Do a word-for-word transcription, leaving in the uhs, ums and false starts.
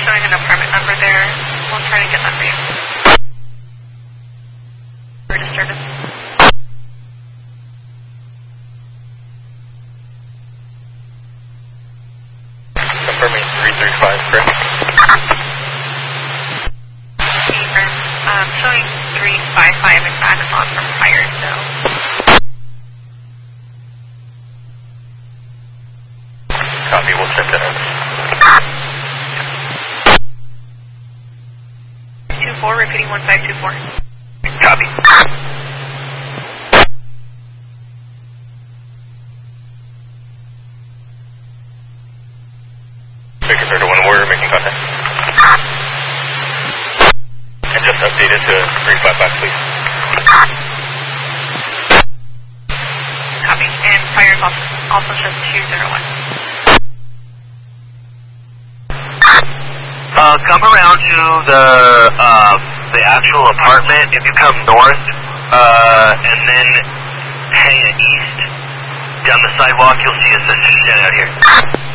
showing an apartment number there. We'll try to get that for you. Registered. Confirming three three five, correct? Confirm. Um, showing three five five and back on from prior, so. Copy, we'll check that out. two four, repeating one five two four. Copy. Victor Third One Warrior making contact. And just update it to three five five, please. Copy. And prior also, also shows two zero one. Uh, come around to the, uh, the actual apartment. If you come north, uh, and then hang east down the sidewalk, you'll see a sister shed out here.